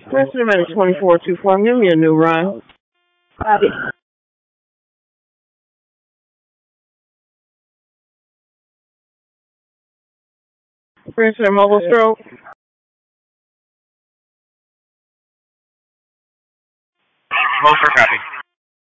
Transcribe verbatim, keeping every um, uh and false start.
President Medic twenty-four two four, give me a new run. Copy. President Mobile Stroke. Roster copy.